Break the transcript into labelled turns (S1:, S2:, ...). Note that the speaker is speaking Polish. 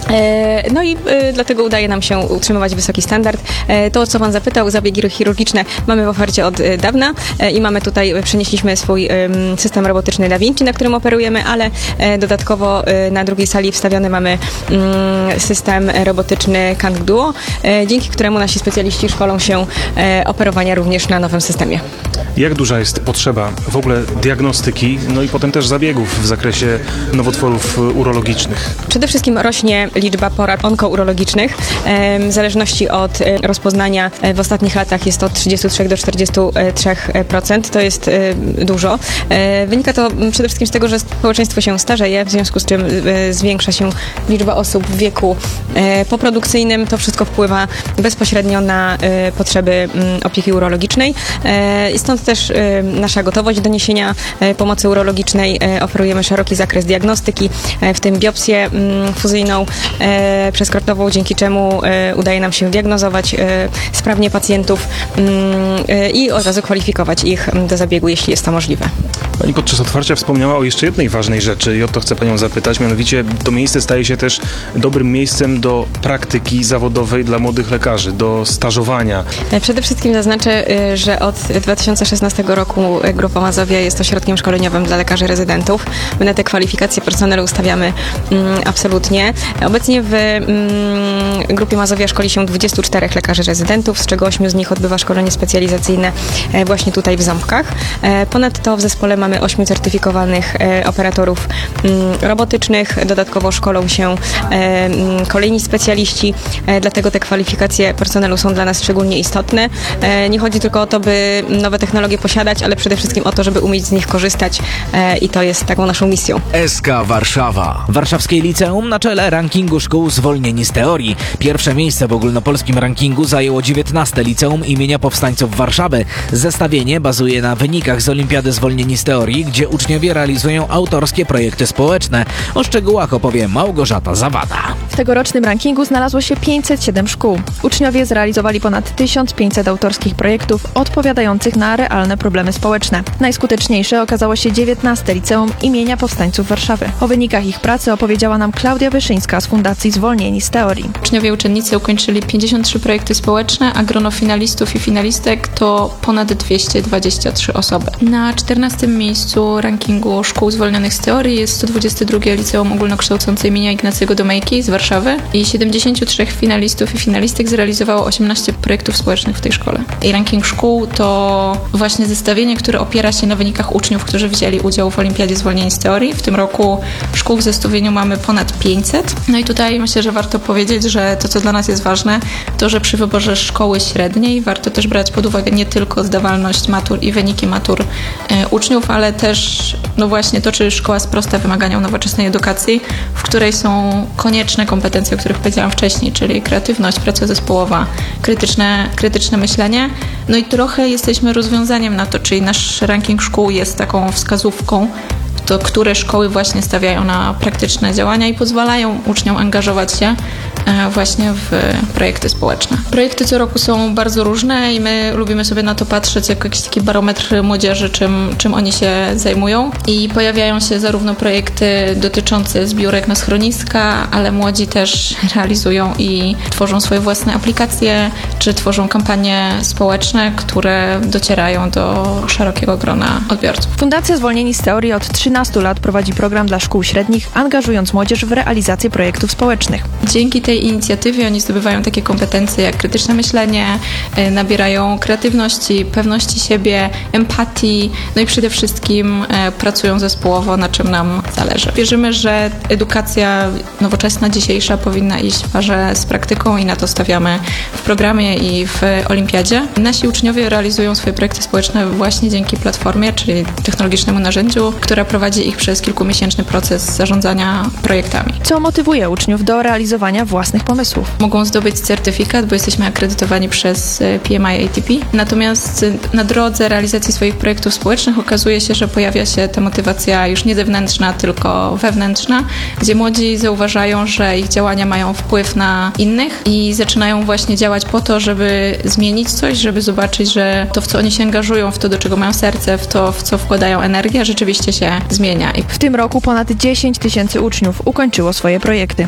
S1: No i dlatego udaje nam się utrzymywać wysoki standard. To, o co pan zapytał, zabiegi chirurgiczne mamy w ofercie od dawna i mamy tutaj, przenieśliśmy swój system robotyczny Da Vinci, na którym operujemy, ale dodatkowo na drugiej sali wstawiony mamy system robotyczny Kang Duo, dzięki któremu nasi specjaliści szkolą się operowania również na nowym systemie.
S2: Jak duża jest potrzeba w ogóle diagnostyki, no i potem też zabiegów w zakresie nowotworów urologicznych?
S1: Przede wszystkim rośnie liczba porad onkourologicznych. W zależności od rozpoznania w ostatnich latach jest to od 33 do 43%. To jest dużo. Wynika to przede wszystkim z tego, że społeczeństwo się starzeje, w związku z czym zwiększa się liczba osób w wieku poprodukcyjnym. To wszystko wpływa bezpośrednio na potrzeby opieki urologicznej. I stąd też nasza gotowość do niesienia pomocy urologicznej. Oferujemy szeroki zakres diagnostyki, w tym biopsję fuzyjną przezkrotową, dzięki czemu udaje nam się diagnozować sprawnie pacjentów i od razu kwalifikować ich do zabiegu, jeśli jest to możliwe.
S2: Pani podczas otwarcia wspomniała o jeszcze jednej ważnej rzeczy i o to chcę panią zapytać, mianowicie to miejsce staje się też dobrym miejscem do praktyki zawodowej dla młodych lekarzy, do stażowania.
S1: Przede wszystkim zaznaczę, że od 2016 roku Grupa Mazowia jest ośrodkiem szkoleniowym dla lekarzy rezydentów. My na te kwalifikacje personelu stawiamy absolutnie. Obecnie w Grupie Mazowia szkoli się 24 lekarzy rezydentów, z czego 8 z nich odbywa szkolenie specjalizacyjne właśnie tutaj w Ząbkach. Ponadto w zespole mamy 8 certyfikowanych operatorów robotycznych. Dodatkowo szkolą się kolejni specjaliści, dlatego te kwalifikacje personelu są dla nas szczególnie istotne. Nie chodzi tylko o to, by nowe technologie posiadać, ale przede wszystkim o to, żeby umieć z nich korzystać i to jest taką naszą misją.
S3: SK Warszawa. Warszawskie Liceum na czele rankingu szkół zwolnieni z teorii. Pierwsze miejsce w ogólnopolskim rankingu zajęło 19. Liceum imienia Powstańców Warszawy. Zestawienie bazuje na wynikach z Olimpiady Zwolnieni z teorii, gdzie uczniowie realizują autorskie projekty społeczne. O szczegółach opowie Małgorzata Zawada.
S4: W tegorocznym rankingu znalazło się 507 szkół. Uczniowie zrealizowali ponad 1500 autorskich projektów odpowiadających na realne problemy społeczne. Najskuteczniejsze okazało się 19. Liceum imienia Powstańców Warszawy. O wynikach ich pracy opowiedziała nam Klaudia Wyszyńska z Fundacji Zwolnieni z teorii.
S5: Uczniowie i uczennicy ukończyli 53 projekty społeczne, a grono finalistów i finalistek to ponad 223 osoby. Na 14. miejscu rankingu szkół zwolnionych z teorii jest 122 Liceum Ogólnokształcące imienia Ignacego Domejki z Warszawy i 73 finalistów i finalistek zrealizowało 18 projektów społecznych w tej szkole. I ranking szkół to właśnie zestawienie, które opiera się na wynikach uczniów, którzy wzięli udział w Olimpiadzie Zwolnieni z teorii. W tym roku szkół w zestawieniu mamy ponad 500. No i tutaj myślę, że warto powiedzieć, że to, co dla nas jest ważne, to, że przy wyborze szkoły średniej warto też brać pod uwagę nie tylko zdawalność matur i wyniki matur uczniów, ale też no właśnie to, czy szkoła sprosta wymaganiom nowoczesnej edukacji, w której są konieczne kompetencje, o których powiedziałam wcześniej, czyli kreatywność, praca zespołowa, krytyczne myślenie. No i trochę jesteśmy rozwiązaniem na to, czyli nasz ranking szkół jest taką wskazówką, to które szkoły właśnie stawiają na praktyczne działania i pozwalają uczniom angażować się właśnie w projekty społeczne. Projekty co roku są bardzo różne i my lubimy sobie na to patrzeć jako jakiś taki barometr młodzieży, czym oni się zajmują. I pojawiają się zarówno projekty dotyczące zbiórek na schroniska, ale młodzi też realizują i tworzą swoje własne aplikacje, czy tworzą kampanie społeczne, które docierają do szerokiego grona odbiorców.
S4: Fundacja Zwolnieni z teorii od 13 lat prowadzi program dla szkół średnich, angażując młodzież w realizację projektów społecznych.
S5: Dzięki tej inicjatywie oni zdobywają takie kompetencje jak krytyczne myślenie, nabierają kreatywności, pewności siebie, empatii, no i przede wszystkim pracują zespołowo, na czym nam zależy. Wierzymy, że edukacja nowoczesna, dzisiejsza powinna iść w parze z praktyką i na to stawiamy w programie i w olimpiadzie. Nasi uczniowie realizują swoje projekty społeczne właśnie dzięki platformie, czyli technologicznemu narzędziu, która prowadzi ich przez kilkumiesięczny proces zarządzania projektami.
S4: Co motywuje uczniów do realizowania własnych pomysłów?
S5: Mogą zdobyć certyfikat, bo jesteśmy akredytowani przez PMI ATP. Natomiast na drodze realizacji swoich projektów społecznych okazuje się, że pojawia się ta motywacja już nie zewnętrzna, tylko wewnętrzna, gdzie młodzi zauważają, że ich działania mają wpływ na innych i zaczynają właśnie działać po to, żeby zmienić coś, żeby zobaczyć, że to, w co oni się angażują, w to, do czego mają serce, w to, w co wkładają energię, rzeczywiście się zmienia.
S4: W tym roku ponad 10 000 uczniów ukończyło swoje projekty.